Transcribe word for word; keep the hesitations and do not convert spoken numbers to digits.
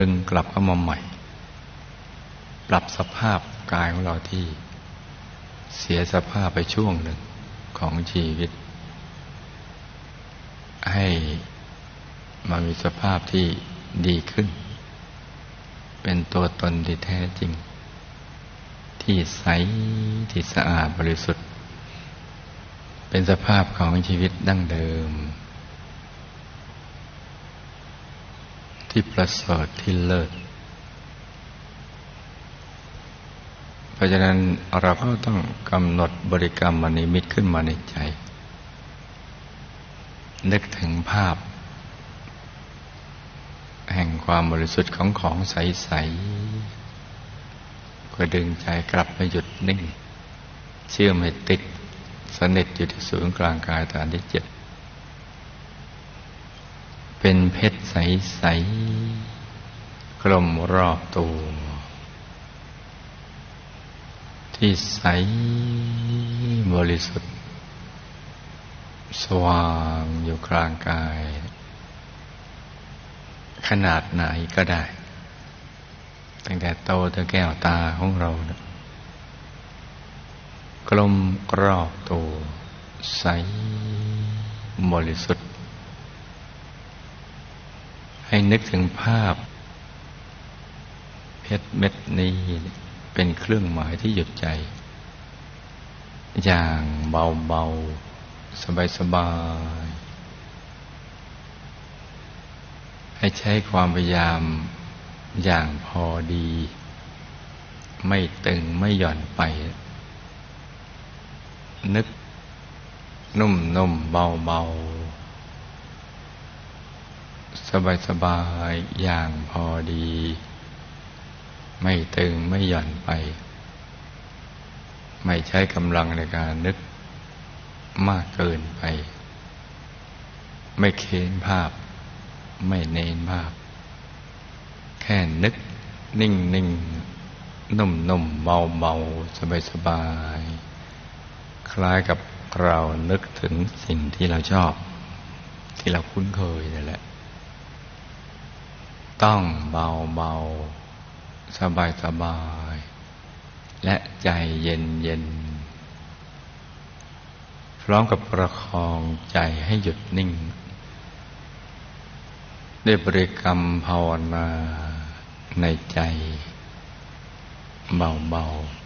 ดึงกลับเข้ามาใหม่ปรับสภาพกายของเราที่เสียสภาพไปช่วงหนึ่งของชีวิตให้มามีสภาพที่ดีขึ้นเป็นตัวตนที่แท้จริงที่ใสที่สะอาดบริสุทธิ์เป็นสภาพของชีวิตดั้งเดิมที่ประเสริฐที่เลิศเพราะฉะนั้นเราก็ต้องกำหนดบริกรรมนิมิตขึ้นมาในใจนึกถึงภาพแห่งความบริสุทธิ์ของของใสๆเพื่อดึงใจกลับมาหยุดนิ่งเชื่อมให้ติดสนิทอยู่ที่ศูนย์กลางกายฐานที่เจ็ดเป็นเพชรใสๆกลมรอบตัวที่ใสบริสุทธิ์สว่างอยู่กลางกายขนาดไหนก็ได้ตั้งแต่โตถึงแก้วตาของเรานะกลมรอบตัวใสบริสุทธิ์ให้นึกถึงภาพเพชรเม็ดนี้เป็นเครื่องหมายที่หยุดใจอย่างเบาๆสบายๆให้ใช้ความพยายามอย่างพอดีไม่ตึงไม่หย่อนไปนึกนุ่มๆเบาๆสบายๆอย่างพอดีไม่ตึงไม่หย่อนไปไม่ใช้กำลังในการนึกมากเกินไปไม่เค้นภาพไม่เน้นภาพแค่นึกนิ่งนิ่งนุ่มนุ่มเบาเบาสบายสบายคล้ายกับเรานึกถึงสิ่งที่เราชอบที่เราคุ้นเคยนั่นแหละต้องเบาเบาสบายสบายและใจเย็นเย็นพร้อมกับประคองใจให้หยุดนิ่งด้วยบริกรรมภาวนาในใจเบาๆ